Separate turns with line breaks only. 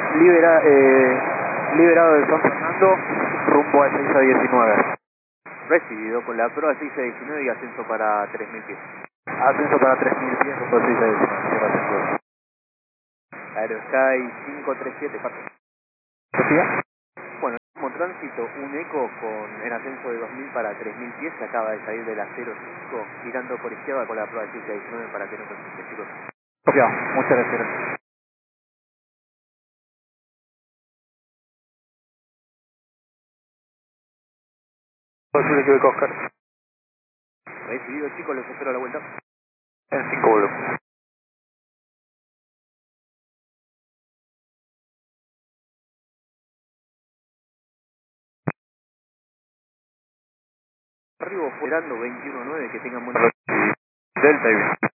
Liberado de San Fernando, rumbo a 6 a 19.
Recibido con la proa 6 a 19 y ascenso para 3000 pies.
Ascenso para 3000 pies, rumbo a 6 a 19.
Aerosky 537, parte.
¿Sofía?
Bueno, como tránsito, un eco con el ascenso de 2000 para 3000 pies que acaba de salir de la 05, girando por izquierda con la proa 6 a 19 para que no consulte, chicos.
Sofía, muchas gracias. Posible que Oscar.
Recibido, chicos, los espero a la vuelta.
En 5 volvemos.
Arriba, operando 21-9, que tengan buena...
Delta y